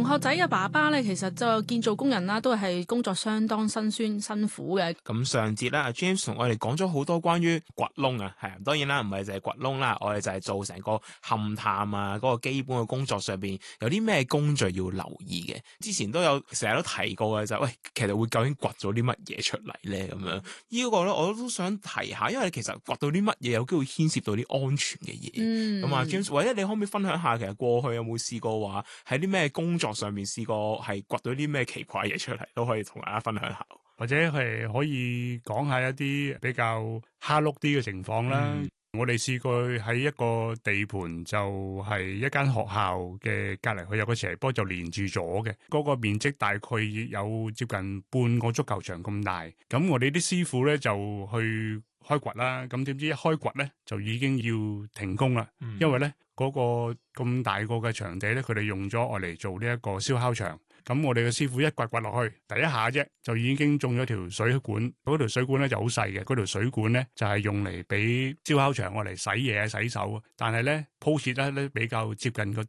學仔嘅爸爸咧，其實就建造工人啦，都係工作相當辛酸辛苦嘅。 咁上節咧，阿 James 同我哋講咗好多關於掘窿啊，係啊，當然啦，唔係就係掘窿啦，我哋就係做成個勘探啊，嗰個基本嘅工作上邊有啲咩工序要留意嘅。之前都有成日都提過嘅就係，喂，其實會究竟掘咗啲乜嘢出嚟咧？咁樣呢個咧，我都想提下，因為其實掘到啲乜嘢有機會牽涉到啲安全嘅嘢。咁啊，James，或者你可唔可以分享下，其實過去有冇試過話喺啲咩工作上面試過係掘到啲咩奇怪嘢出嚟，都可以同大家分享下。 或者係可以講下一啲比較蝦碌啲嘅情況啦。我哋試過喺一個地盤，就係一間學校嘅隔離，佢有個斜坡就連住咗嘅，嗰個面積大概有接近半個足球場咁大。咁我哋啲師傅咧就去開掘啦，咁點知一開掘咧就已經要停工啦，因為咧嗰個咁大個嘅場地咧，佢哋用咗我嚟做呢一個燒烤場。咁我哋嘅師傅一掘落去，第一下啫就已經中咗條水管。嗰條水管咧就好細嘅，嗰條水管咧就係用嚟俾燒烤場我嚟洗嘢洗手。但係咧鋪設得咧比較接近個